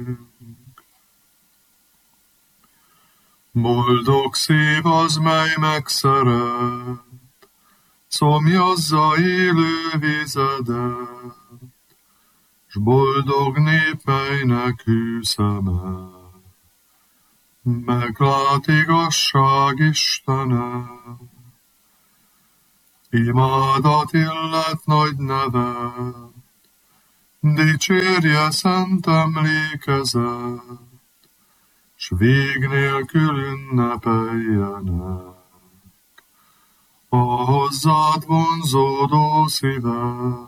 Boldog szív az, mely megszeret, szomjazza élő vizedet, s boldog nép, melynek hű szeme, meglát igazság Istenet. Imádat illet nagy nevet, dicsérje szent emlékezet, s vég nélkül ünnepeljenek a hozzád vonzódó szívek.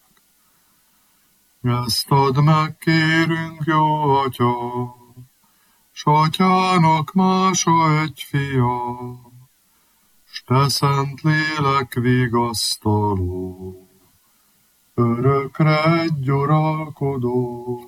Ezt add meg, kérünk, jó Atya, s Atyának mása egy fia, s te szent lélek vigasztaló, örökre egy uralkodó.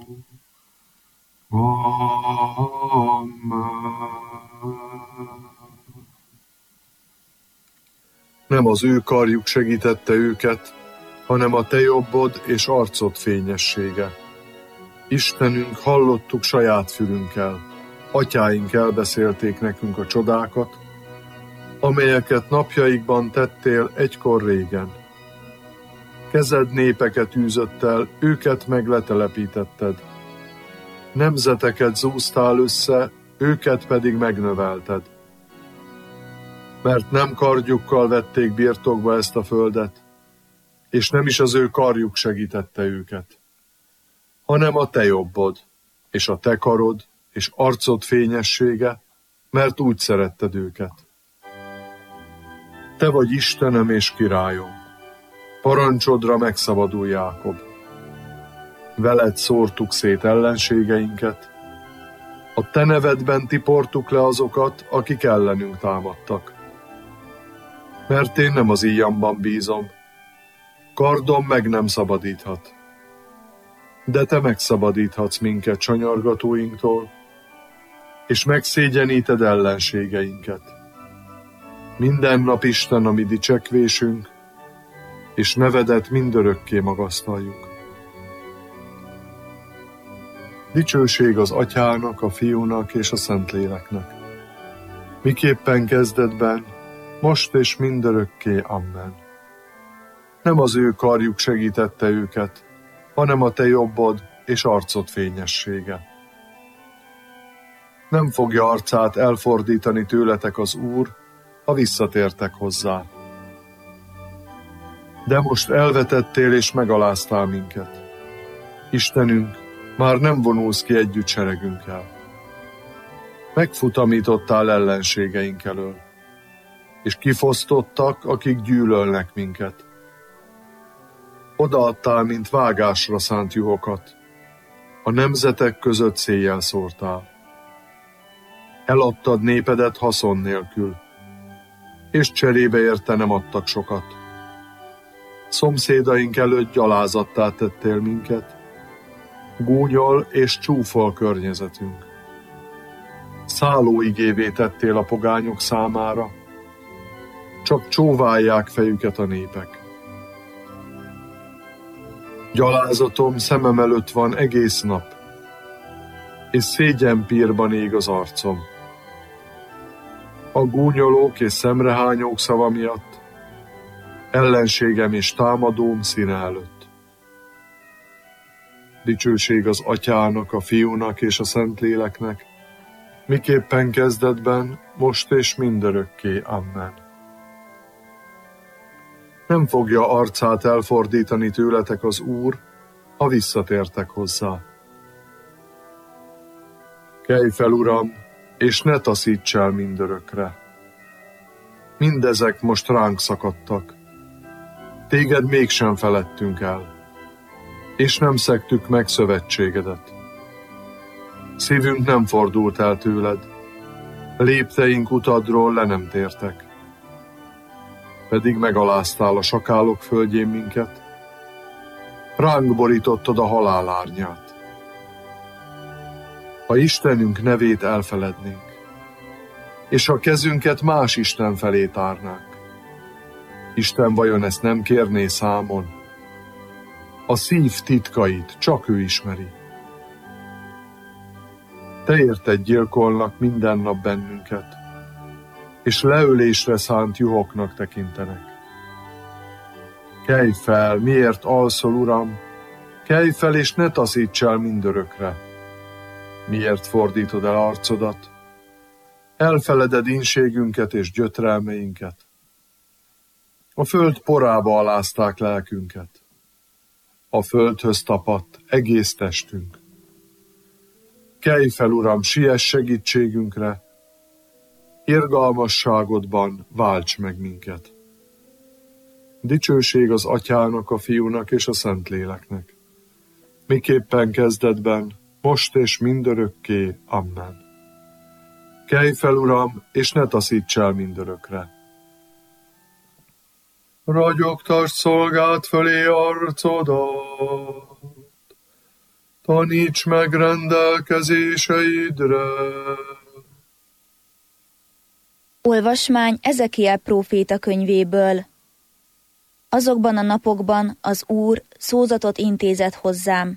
Nem az ő karjuk segítette őket, hanem a te jobbod és arcod fényessége. Istenünk, hallottuk saját fülünkkel, atyáink elbeszélték nekünk a csodákat, amelyeket napjaikban tettél egykor régen. Kezed népeket űzött el, őket meg letelepítetted. Nemzeteket zúztál össze, őket pedig megnövelted. Mert nem kardjukkal vették birtokba ezt a földet, és nem is az ő karjuk segítette őket, hanem a te jobbod, és a te karod, és arcod fényessége, mert úgy szeretted őket. Te vagy Istenem és királyom, parancsodra megszabadul Jákob. Veled szórtuk szét ellenségeinket, a te nevedben tiportuk le azokat, akik ellenünk támadtak. Mert én nem az íjamban bízom, kardom meg nem szabadíthat. De te megszabadíthatsz minket sanyargatóinktól, és megszégyeníted ellenségeinket. Minden nap Isten a mi dicsekvésünk, és nevedet mindörökké magasztaljuk. Dicsőség az Atyának, a Fiúnak és a Szentléleknek, miképpen kezdetben, most és mindörökké. Amen. Nem az ő karjuk segítette őket, hanem a te jobbod és arcod fényessége. Nem fogja arcát elfordítani tőletek az Úr, ha visszatértek hozzá. De most elvetettél és megaláztál minket. Istenünk, már nem vonulsz ki együtt seregünkkel. Megfutamítottál ellenségeink elől, és kifosztottak, akik gyűlölnek minket. Odaadtál, mint vágásra szánt juhokat, a nemzetek között széjjel szórtál. Eladtad népedet haszon nélkül, és cserébe érte nem adtak sokat. Szomszédaink előtt gyalázattá tettél minket, gúnyol és csúfol környezetünk. Szállóigévé tettél a pogányok számára, csak csóválják fejüket a népek. Gyalázatom szemem előtt van egész nap, és szégyenpírban ég az arcom. A gúnyolók és szemrehányók szava miatt, ellenségem és támadóm színe előtt. Dicsőség az Atyának, a Fiúnak és a Szentléleknek, miképpen kezdetben, most és mindörökké. Amen. Nem fogja arcát elfordítani tőletek az Úr, ha visszatértek hozzá. Kelj fel, Uram, és ne taszíts el mindörökre. Mindezek most ránk szakadtak. Téged mégsem feledtünk el, és nem szegtük meg szövetségedet. Szívünk nem fordult el tőled, lépteink utadról le nem tértek. Pedig megaláztál a sakálok földjén minket, ránk borítottad a halál árnyát. Ha Istenünk nevét elfelednénk, és a kezünket más Isten felé tárnánk, Isten vajon ezt nem kérné számon? A szív titkait csak ő ismeri. te érted gyilkolnak minden nap bennünket, és leölésre szánt juhoknak tekintenek. Kelj fel, miért alszol, Uram? Kelj fel, és ne taszíts el mindörökre. Miért fordítod el arcodat? Elfeleded ínségünket és gyötrelmeinket. A föld porába alázták lelkünket. A földhöz tapadt egész testünk. Kelj fel, Uram, siess segítségünkre, irgalmasságodban válts meg minket. Dicsőség az Atyának, a Fiúnak és a Szentléleknek, miképpen kezdetben, most és mindörökké. Amen. Kelj fel, Uram, és ne taszíts el mindörökre. Ragyogtasd szolgád fölé arcodat, taníts meg rendelkezéseidre. Olvasmány Ezekiel próféta könyvéből. Azokban a napokban az Úr szózatot intézett hozzám.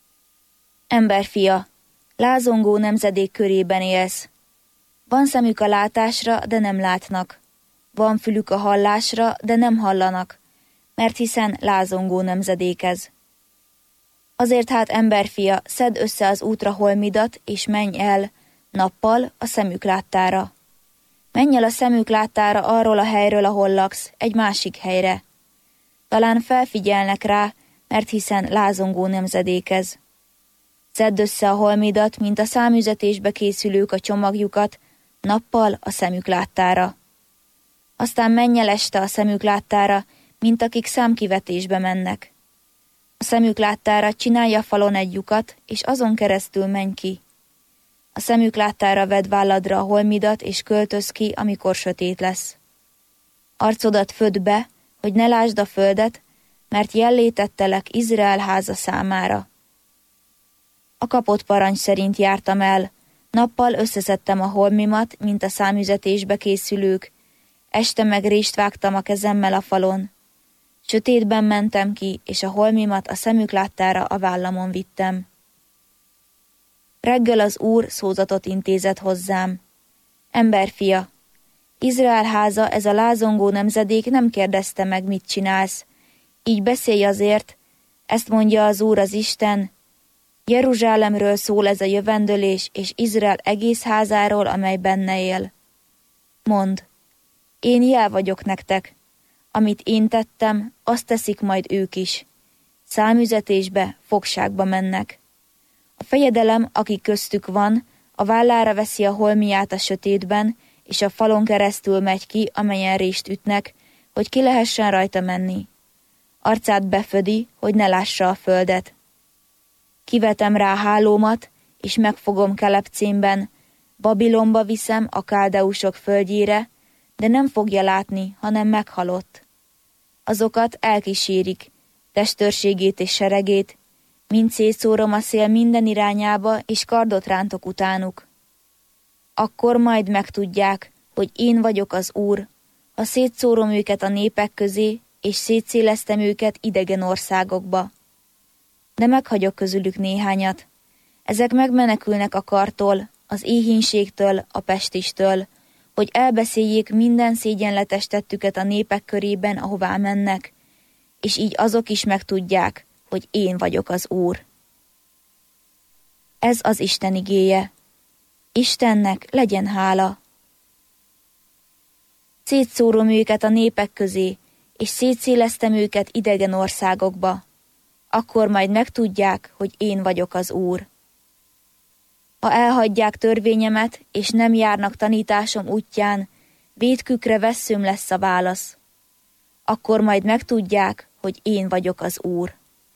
Emberfia, lázongó nemzedék körében élsz. Van szemük a látásra, de nem látnak. Van fülük a hallásra, de nem hallanak, mert hiszen lázongó nemzedék ez. Azért hát, emberfia, szedd össze az útra holmidat, és menj el nappal a szemük láttára. Menj el a szemük láttára arról a helyről, ahol laksz, egy másik helyre. Talán felfigyelnek rá, mert hiszen lázongó nemzedék ez. Szedd össze a holmidat, mint a számüzetésbe készülők a csomagjukat, nappal a szemük láttára. Aztán menj el este a szemük láttára, mint akik számkivetésbe mennek. A szemük láttára csinálj a falon egy lyukat, és azon keresztül menj ki. A szemük láttára vedd válladra a holmidat, és költöz ki, amikor sötét lesz. Arcodat född be, hogy ne lásd a földet, mert jellé tettelek Izrael háza számára. A kapott parancs szerint jártam el, nappal összeszedtem a holmimat, mint a számüzetésbe készülők, este meg rést vágtam a kezemmel a falon. Sötétben mentem ki, és a holmimat a szemük láttára a vállamon vittem. Reggel az Úr szózatot intézett hozzám. Emberfia, Izrael háza, ez a lázongó nemzedék nem kérdezte meg, mit csinálsz. Így beszélj azért, ezt mondja az Úr az Isten. Jeruzsálemről szól ez a jövendőlés, és Izrael egész házáról, amely benne él. Mondd, én jel vagyok nektek. Amit én tettem, azt teszik majd ők is. Számüzetésbe, fogságba mennek. A fejedelem, aki köztük van, a vállára veszi a holmiát a sötétben, és a falon keresztül megy ki, amelyen rést ütnek, hogy ki lehessen rajta menni. Arcát befödi, hogy ne lássa a földet. Kivetem rá hálómat, és megfogom kelepcémben, Babilonba viszem a káldeusok földjére, de nem fogja látni, hanem meghalott. Azokat elkísérik, testőrségét és seregét, mind szétszórom a szél minden irányába, és kardot rántok utánuk. Akkor majd megtudják, hogy én vagyok az Úr, ha szétszórom őket a népek közé, és szétszéleztem őket idegen országokba. De meghagyok közülük néhányat. Ezek megmenekülnek a kartól, az éhínségtől, a pestistől, hogy elbeszéljék minden szégyenletes tettüket a népek körében, ahová mennek, és így azok is megtudják, hogy én vagyok az Úr. Ez az Isten igéje. Istennek legyen hála. Szétszórom őket a népek közé, és szétszéleztem őket idegen országokba. Akkor majd megtudják, hogy én vagyok az Úr. Ha elhagyják törvényemet, és nem járnak tanításom útján, vétkükre vesszőm lesz a válasz. Akkor majd megtudják, hogy én vagyok az Úr.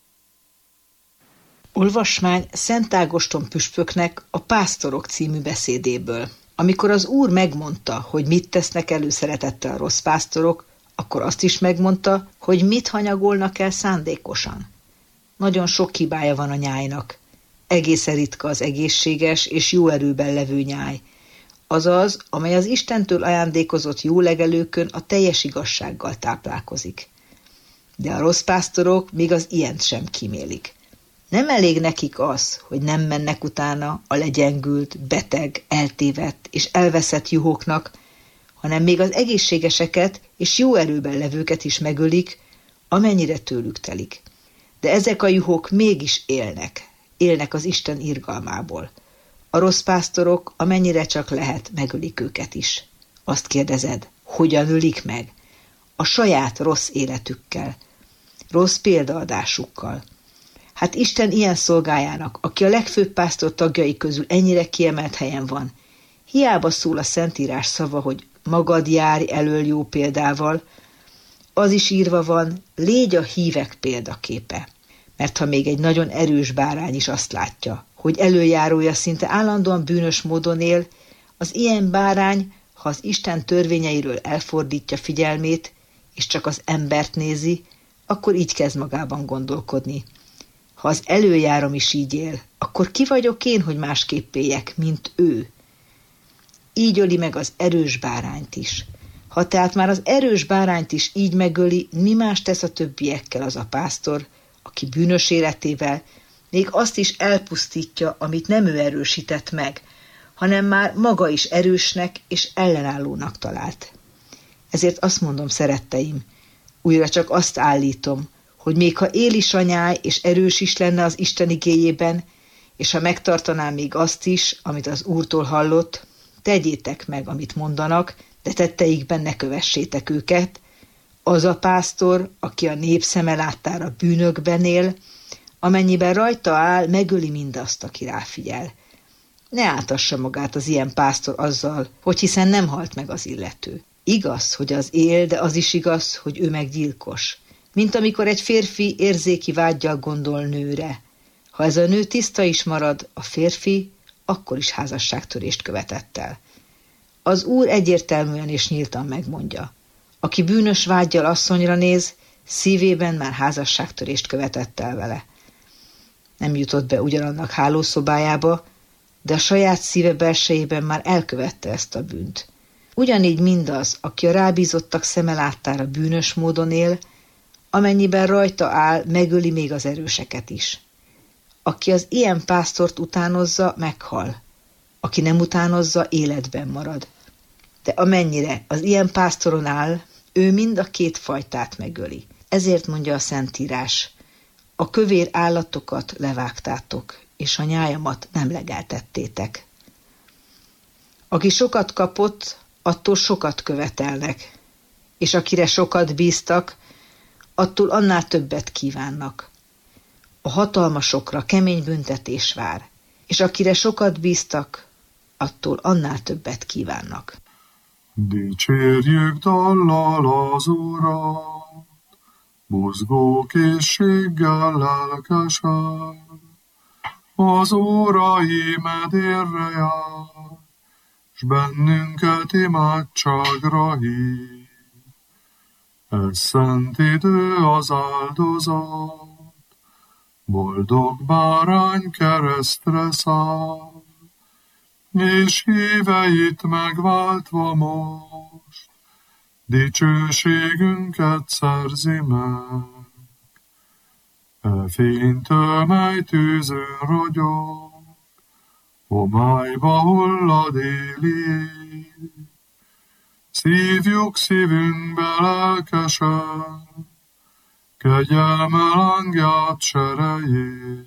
Olvasmány Szent Ágoston püspöknek a Pásztorok című beszédéből. Amikor az Úr megmondta, hogy mit tesznek előszeretettel a rossz pásztorok, akkor azt is megmondta, hogy mit hanyagolnak el szándékosan. Nagyon sok hibája van a nyájnak. Egészen ritka az egészséges és jó erőben levő nyáj. Azaz, amely az Istentől ajándékozott jó legelőkön a teljes igazsággal táplálkozik. De a rossz pásztorok még az ilyent sem kímélik. Nem elég nekik az, hogy nem mennek utána a legyengült, beteg, eltévedt és elveszett juhoknak, hanem még az egészségeseket és jó erőben levőket is megölik, amennyire tőlük telik. De ezek a juhok mégis élnek az Isten irgalmából. A rossz pásztorok, amennyire csak lehet, megölik őket is. Azt kérdezed, hogyan ölik meg? A saját rossz életükkel, rossz példaadásukkal. Hát Isten ilyen szolgájának, aki a legfőbb pásztor tagjai közül ennyire kiemelt helyen van, hiába szól a Szentírás szava, hogy magad járj elől jó példával, az is írva van, légy a hívek példaképe. Mert ha még egy nagyon erős bárány is azt látja, hogy előjárója szinte állandóan bűnös módon él, az ilyen bárány, ha az Isten törvényeiről elfordítja figyelmét, és csak az embert nézi, akkor így kezd magában gondolkodni. Ha az előjárom is így él, akkor ki vagyok én, hogy másképp éljek, mint ő? Így öli meg az erős bárányt is. Ha tehát már az erős bárányt is így megöli, mi más tesz a többiekkel az a pásztor, aki bűnös életével még azt is elpusztítja, amit nem ő erősített meg, hanem már maga is erősnek és ellenállónak talált. Ezért azt mondom, szeretteim, újra csak azt állítom, hogy még ha élisanyály és erős is lenne az Isten igéjében, és ha megtartaná még azt is, amit az Úrtól hallott, tegyétek meg, amit mondanak, de tetteikben ne kövessétek őket, az a pásztor, aki a nép szeme láttára bűnökben él, amennyiben rajta áll, megöli mindazt, aki ráfigyel. Ne átassa magát az ilyen pásztor azzal, hogy hiszen nem halt meg az illető. Igaz, hogy az él, de az is igaz, hogy ő meg gyilkos. Mint amikor egy férfi érzéki vággyal gondol nőre. Ha ez a nő tiszta is marad, a férfi akkor is házasságtörést követett el. Az Úr egyértelműen és nyíltan megmondja. Aki bűnös vággyal asszonyra néz, szívében már házasságtörést követett el vele. Nem jutott be ugyanannak hálószobájába, de a saját szíve belsejében már elkövette ezt a bűnt. Ugyanígy mindaz, aki a rábízottak szeme láttára bűnös módon él, amennyiben rajta áll, megöli még az erőseket is. Aki az ilyen pásztort utánozza, meghal. Aki nem utánozza, életben marad. De amennyire az ilyen pásztoron áll, ő mind a két fajtát megöli. Ezért mondja a Szentírás, a kövér állatokat levágtátok, és a nyájamat nem legeltettétek. Aki sokat kapott, attól sokat követelnek, és akire sokat bíztak, attól annál többet kívánnak. A hatalmasokra kemény büntetés vár, és akire sokat bíztak, attól annál többet kívánnak. Dicsérjük dallal az Urat, buzgó készséggel lelkesen, az órai medérre jár, s bennünket imádságra hív. Ez szent idő az áldozat, boldog bárány keresztre száll, és híveit megváltva most, dicsőségünket szerzi meg. E fénytől, mely tűzön ragyog, homályba hullad éli, szívjuk szívünkbe lelkesen, kegyelme lángját serejét.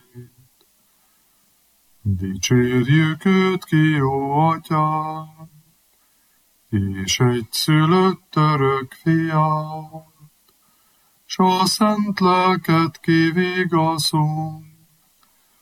Dicsérjük őt ki, jó atyát, és egyszülött örök fiát, s a szent lelket kivigaszunk,